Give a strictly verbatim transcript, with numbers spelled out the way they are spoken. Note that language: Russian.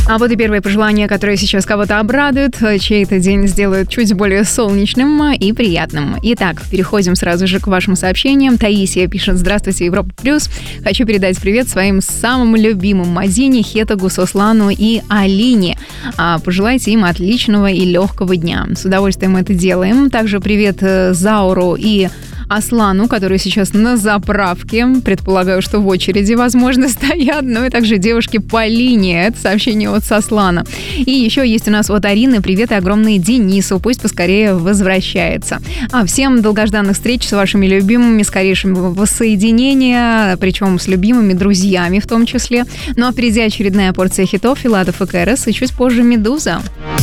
А вот и первое пожелание, которое сейчас кого-то обрадует, чей-то день сделает чуть более солнечным и приятным. Итак, переходим сразу же к вашим сообщениям. Таисия пишет: «Здравствуйте, Европа Плюс. Хочу передать привет своим самым любимым Мадине, Хетагу, Сослану и Алине. А, пожелайте им отличного и легкого дня. С удовольствием это делаем. Также привет Зауру и Аслану, которые сейчас на заправке. Предполагаю, что в очереди, возможно, стоят. Ну и также девушке Полине. Это сообщение от Сослана. И еще есть у нас от Арины привет и огромные Денису. Пусть поскорее возвращается. А всем долгожданных встреч с вашими любимыми, скорейшего воссоединения, причем с любимыми друзьями в том числе. Ну а впереди очередная порция хитов, Филатов и Кэрос, и чуть позже Медуза.